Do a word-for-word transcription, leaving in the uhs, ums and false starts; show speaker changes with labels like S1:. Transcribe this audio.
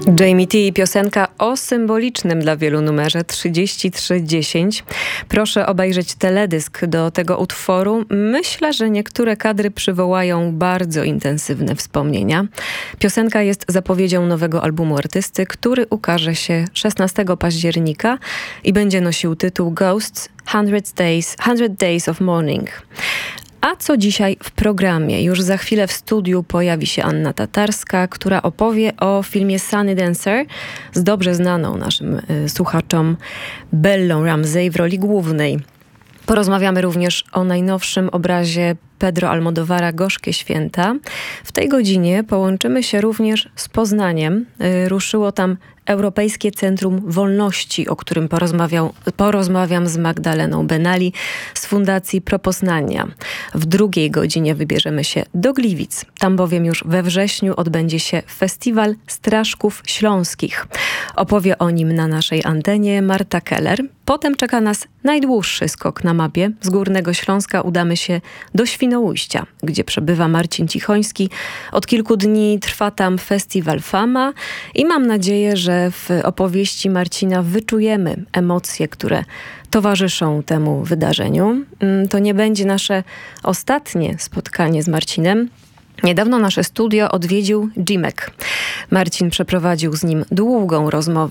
S1: Jamie T. i piosenka o symbolicznym dla wielu numerze trzydzieści trzy dziesięć. Proszę obejrzeć teledysk do tego utworu. Myślę, że niektóre kadry przywołają bardzo intensywne wspomnienia. Piosenka jest zapowiedzią nowego albumu artysty, który ukaże się szesnastego października i będzie nosił tytuł Ghosts Hundred Days, Hundred Days of Mourning. A co dzisiaj w programie? Już za chwilę w studiu pojawi się Anna Tatarska, która opowie o filmie Sunny Dancer z dobrze znaną naszym y, słuchaczom Bellą Ramsey w roli głównej. Porozmawiamy również o najnowszym obrazie Pedro Almodóvara Gorzkie Święta. W tej godzinie połączymy się również z Poznaniem. Y, ruszyło tam Europejskie Centrum Wolności, o którym porozmawiał, porozmawiam z Magdaleną Benali z Fundacji Pro Poznania. W drugiej godzinie wybierzemy się do Gliwic. Tam bowiem już we wrześniu odbędzie się Festiwal Straszków Śląskich. Opowie o nim na naszej antenie Marta Keller. Potem czeka nas najdłuższy skok na mapie. Z Górnego Śląska udamy się do Świnoujścia, gdzie przebywa Marcin Cichoński. Od kilku dni trwa tam Festiwal Fama i mam nadzieję, że w opowieści Marcina wyczujemy emocje, które towarzyszą temu wydarzeniu. To nie będzie nasze ostatnie spotkanie z Marcinem. Niedawno nasze studio odwiedził Jimek. Marcin przeprowadził z nim długą rozmowę